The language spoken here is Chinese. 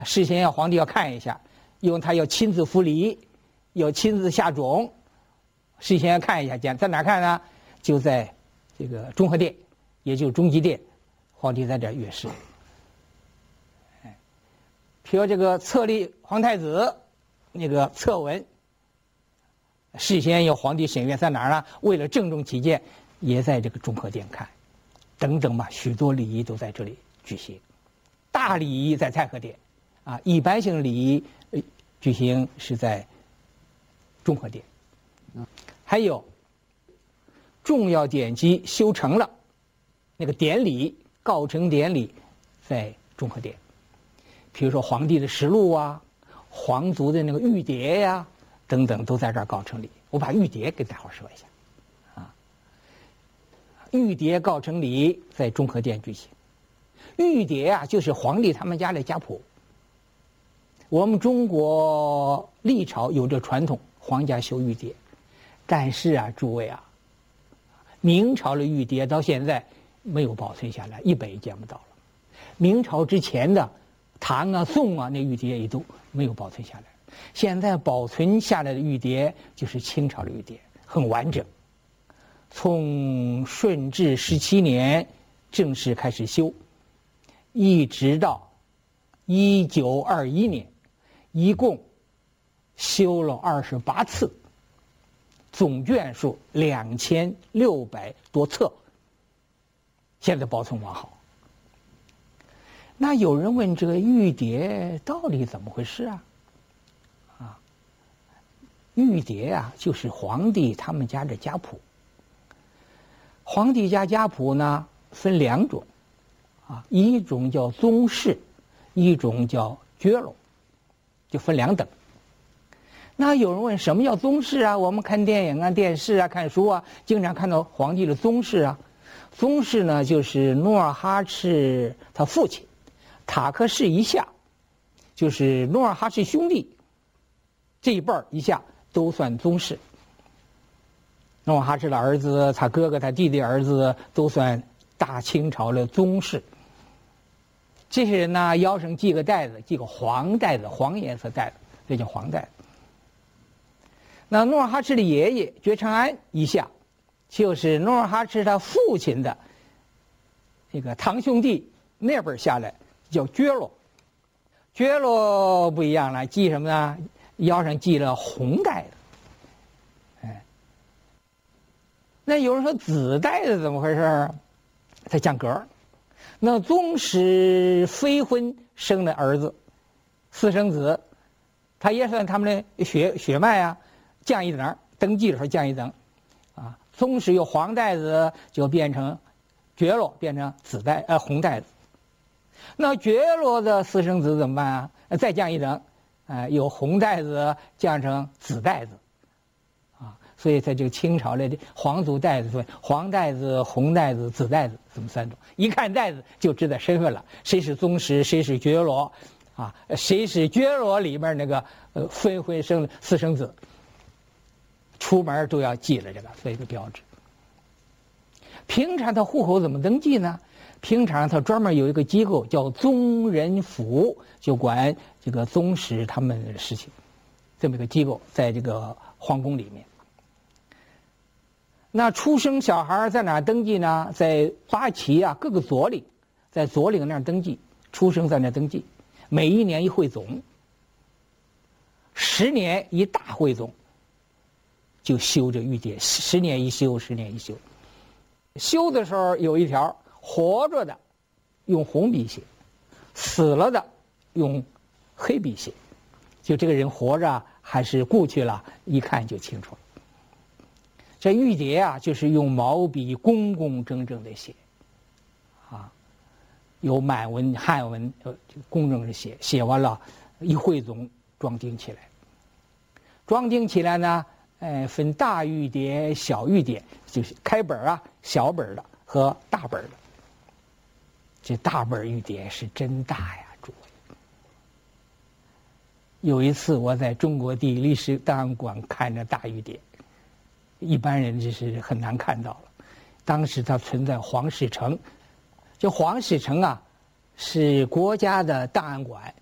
事先皇帝要看一下，因为他要亲自扶犁，要亲自下种，事先要看一下。在哪看呢？就在这个中和殿，也就是中极殿，皇帝在这儿阅视。譬如这个册立皇太子那个册文，事先由皇帝审阅，在哪儿呢？为了郑重起见，也在这个中和殿看，等等吧，许多礼仪都在这里举行。大礼仪在太和殿，一般性礼仪举行是在中和殿。还有重要典籍修成了，那个典礼告成典礼在中和殿。比如说皇帝的实录啊，皇族的那个玉牒呀，等等，都在这儿告成礼。我把玉牒给大伙说一下，玉牒告成礼在中和殿举行。玉牒啊，就是皇帝他们家的家谱。我们中国历朝有这传统，皇家修玉牒，但是啊，诸位啊，明朝的玉牒到现在没有保存下来，一本也见不到了。明朝之前的唐啊、宋啊，那玉牒也都没有保存下来。现在保存下来的玉牒就是清朝的玉牒，很完整。从顺治17年正式开始修，一直到1921年，一共修了28次，总卷数2600多册，现在保存完好。那有人问这个玉牒到底怎么回事啊？玉牒啊，就是皇帝他们家的家谱。皇帝家家谱呢分2种，一种叫宗室，一种叫阙录，就分2等。那有人问什么叫宗室啊？我们看电影啊、电视啊、看书啊，经常看到皇帝的宗室啊。宗室呢，就是努尔哈赤他父亲塔克氏以下，就是努尔哈赤兄弟这一辈儿以下都算宗室。努尔哈赤的儿子、他哥哥、他弟弟儿子都算大清朝的宗室。这些人呢，腰上系个带子，系个黄带子，黄颜色带子，这叫黄带子。那努尔哈赤的爷爷觉昌安以下，就是努尔哈赤他父亲的这个堂兄弟那辈下来，叫阙录。阙录不一样了，系什么呢？腰上系了红带子。那有人说紫带子怎么回事？它降格。那宗室非婚生的儿子，私生子，他也算他们的血脉啊，降一等，登记的时候降一等，宗室有黄带子就变成阙录，变成红带子。那阙录的私生子怎么办啊？再降一等，有红带子降成紫带子，所以在这个清朝的皇族带子分黄带子、红带子、紫带子这么3种，一看带子就知道身份了，谁是宗室，谁是阙录，谁是阙录里面那个分婚生的私生子，出门都要记了这个，做一个标志。平常他户口怎么登记呢？平常他专门有一个机构叫宗人府，就管这个宗室他们的事情，这么一个机构在这个皇宫里面。那出生小孩在哪登记呢？在八旗啊，各个左领，在左领那儿登记，出生在那儿登记。每1年一汇总，10年一大汇总，就修这玉牒，10年一修，10年一修。修的时候有一条，活着的用红笔写，死了的用黑笔写，就这个人活着还是故去了，一看就清楚了。这玉牒啊，就是用毛笔工工整整的写，有满文、汉文，工整的写，写完了，一汇总装订起来。装订起来呢，分大玉牒、小玉牒，就是开本啊、小本的和大本的。这大本玉牒是真大呀，诸位。有一次我在中国地理历史档案馆看着大玉牒。一般人就是很难看到了。当时它存在皇室城，就皇室城啊，是国家的档案馆，